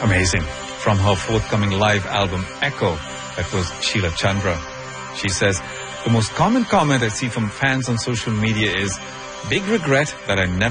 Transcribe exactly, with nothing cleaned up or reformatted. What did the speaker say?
Amazing. From her forthcoming live album, Echo, that was Sheila Chandra. She says, the most common comment I see from fans on social media is, big regret that I never